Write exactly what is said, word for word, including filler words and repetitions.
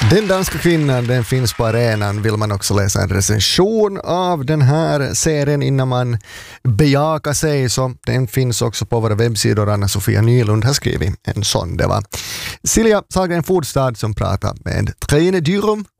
Den danska kvinnan, den finns på arenan. Vill man också läsa en recension av den här serien innan man bejakar sig, så den finns också på våra webbsidor. Anna-Sofia Nylund har skrivit en sån. Det var Silja Sahlgren Fordstad som pratar med Trine Dyrum